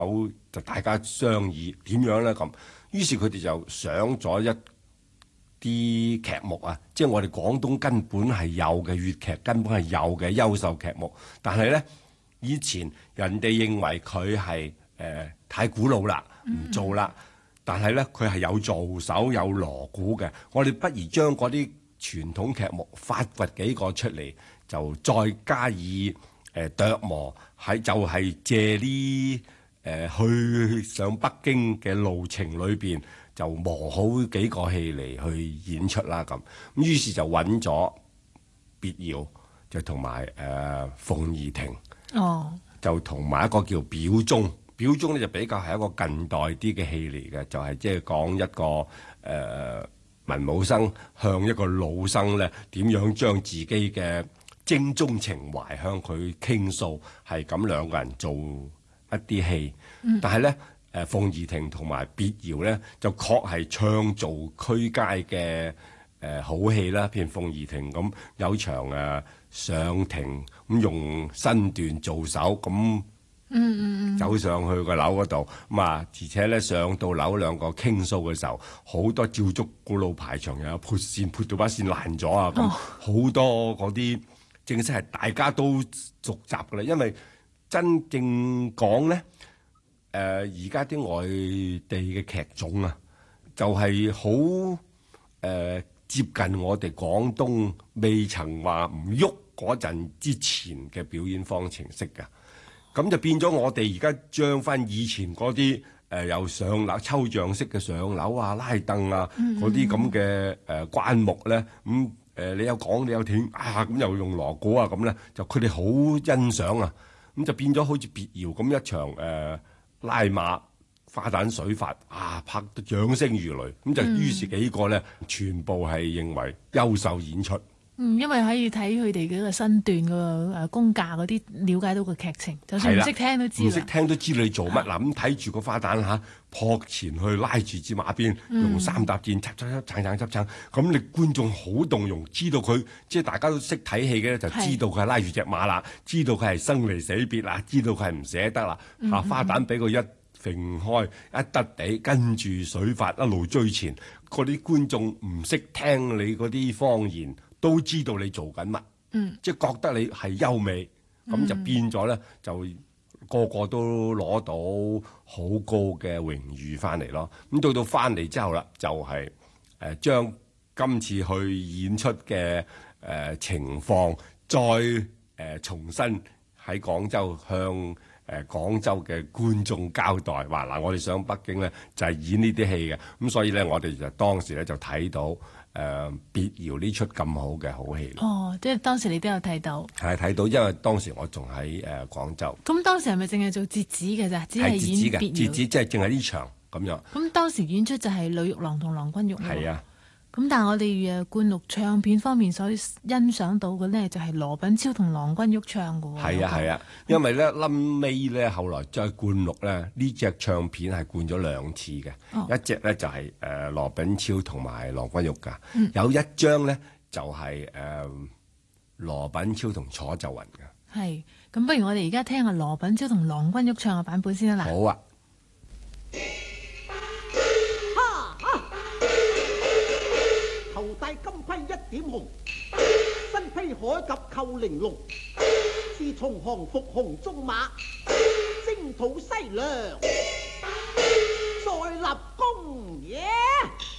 就大家商議點樣咧咁。於是佢哋就上咗一啲劇目啊，即係我哋廣東根本係有嘅粵劇，根本係有嘅優秀劇目。但係咧，以前人哋認為佢係太古老啦，唔做啦。但係咧，佢係有做手有鑼鼓嘅。我哋不如將嗰啲傳統劇目發掘幾個出嚟，就再加以琢磨，就係借呢去上北京嘅路程裏邊，就磨好幾個戲嚟去演出啦咁。咁於是就揾咗別窯，就同埋鳳儀亭，就同埋一個叫表忠。表忠咧就比較係一個近代啲嘅戲嚟嘅，就係即係講一個文武生向一個老生咧點樣將自己嘅精忠情懷向佢傾訴，係咁兩個人做一啲戲。但係咧鳳儀亭同埋別窯咧就確係唱做區街嘅好戲啦。譬如鳳儀亭咁有場上庭咁用身段做手咁。走上去個樓嗰度咁啊，而且咧上到樓兩個傾訴嘅時候，好多照足古老排場，又有潑線潑到把線爛咗啊！咁好多嗰啲正式係大家都熟習㗎啦。因為真正講咧，而家啲外地嘅劇種啊，就係好接近我哋廣東未曾話唔喐嗰陣之前嘅表演方程式㗎。咁就變咗我哋而家將翻以前嗰啲由上樓抽象式嘅上樓啊、拉凳啊嗰啲咁嘅關目咧，你有講你有聽啊，咁又用鑼鼓啊咁咧，就佢哋好欣賞啊，咁就變咗好似別窯咁一場拉馬花旦水法啊，拍得掌聲如雷，咁就於是幾個咧全部係認為優秀演出。 因為可以睇佢哋嗰個身段個功架嗰啲，了解到個劇情，就算唔識聽都知啦。唔識聽都知你做乜啦。咁睇住個花旦撲前去拉住支馬鞭，用三搭箭插插插撐撐撐，咁你觀眾好動容，知道佢即係大家都識睇戲嘅，就知道佢係拉住隻馬啦，知道佢係生離死別啦，知道佢係唔捨得啦。花旦俾佢一揈開一得地，跟住水法一路追前，嗰啲觀眾唔識聽你嗰啲方言，都知道你做緊乜，即係覺得你係優美，咁就變咗咧，就個個都攞到好高嘅榮譽翻嚟咯。咁到翻嚟之後啦，就係將今次去演出嘅情況，再重新喺廣州向廣州嘅觀眾交代，話嗱，我哋上北京咧就係演呢啲戲嘅，咁所以咧我哋就當時咧就睇到。別窯呢出咁好嘅好戲。 即係當時你都有睇到。係睇到，因為當時我仲喺廣州。 咁當時係咪淨係做折子嘅咋？只係演別窯。 折子即係淨係呢場咁樣。 咁當時演出就係呂玉郎同郎君玉。 係啊。 咁但係我哋灌錄唱片方面所欣賞到嘅呢，就係羅品超同郎君玉唱嘅喎。 係啊，因為咧臨尾咧後來再灌錄咧呢隻唱片係灌咗兩次嘅，一隻咧就係羅品超同埋郎君玉㗎，有一張咧就係羅品超同楚岫雲㗎。 係，咁不如我哋而家聽下羅品超同郎君玉唱嘅版本先啦。 好啊。 頭戴金盔一點紅，身披鎧甲扣玲瓏，自從降服紅鬃馬，征討西涼。